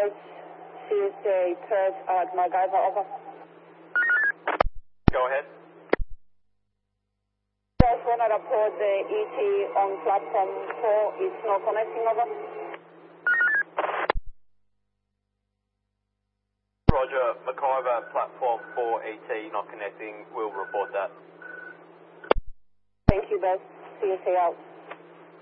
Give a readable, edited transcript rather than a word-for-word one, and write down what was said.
Best, CSA third at MacGyver, over. Go ahead. Just want to report the ET on platform 4 is not connecting, over. Roger, MacGyver, platform 4 ET not connecting. We'll report that. Thank you, Best. CSA out.